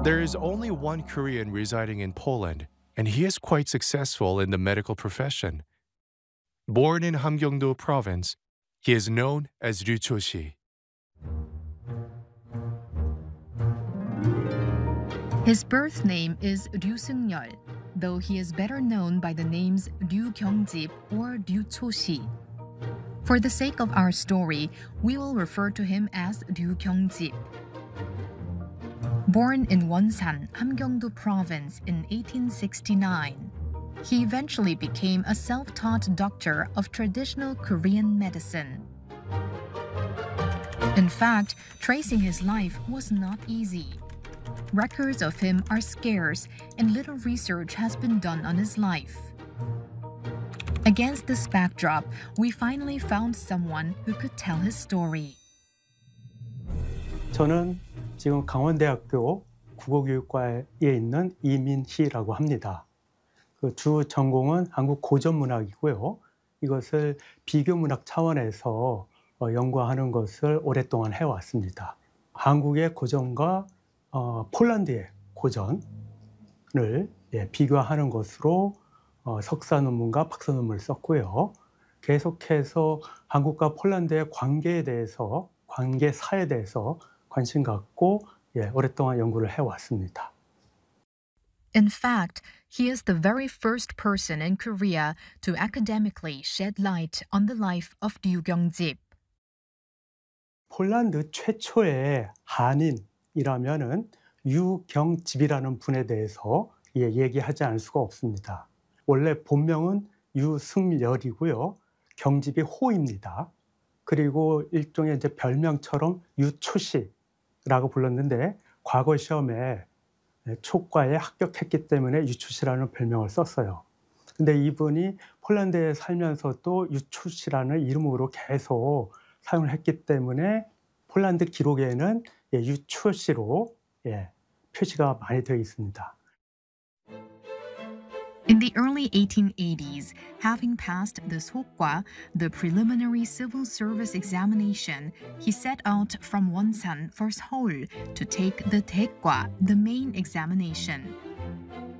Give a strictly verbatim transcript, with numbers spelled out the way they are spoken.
There is only one Korean residing in Poland, and he is quite successful in the medical profession. Born in Hamgyongdo province, he is known as Ryu Cho-si. His birth name is Ryu Seung-yeol, though he is better known by the names Ryu Kyung-jip or Ryu Cho-si. For the sake of our story, we will refer to him as Ryu Kyung-jip. Born in Wonsan, Hamgyongdo province in eighteen sixty-nine, he eventually became a self-taught doctor of traditional Korean medicine. In fact, tracing his life was not easy. Records of him are scarce, and little research has been done on his life. Against this backdrop, we finally found someone who could tell his story. 저는 지금 강원대학교 국어교육과에 있는 이민희라고 합니다. 그 주 전공은 한국 고전문학이고요. 이것을 비교문학 차원에서 연구하는 것을 오랫동안 해왔습니다. 한국의 고전과 어, 폴란드의 고전을 예, 비교하는 것으로 어, 석사 논문과 박사 논문을 썼고요. 계속해서 한국과 폴란드의 관계에 대해서, 관계사에 대해서 관심 갖고 예, 오랫동안 연구를 해왔습니다. In fact, he is the very first person in Korea to academically shed light on the life of Ryu Kyung-jip. 폴란드 최초의 한인이라면은 유경집이라는 분에 대해서 예, 얘기하지 않을 수가 없습니다. 원래 본명은 유승열이고요. 경집이 호입니다. 그리고 일종의 이제 별명처럼 유초시라고 불렀는데 과거 시험에 초과에 합격했기 때문에 유초시라는 별명을 썼어요. 근데 이분이 폴란드에 살면서도 유초시라는 이름으로 계속 사용을 했기 때문에 폴란드 기록에는 예, 유초시로 예, 표시가 많이 되어 있습니다. In the early eighteen eighties, having passed the Sokwa, the preliminary civil service examination, he set out from Wonsan for Seoul to take the Daegwa, the main examination.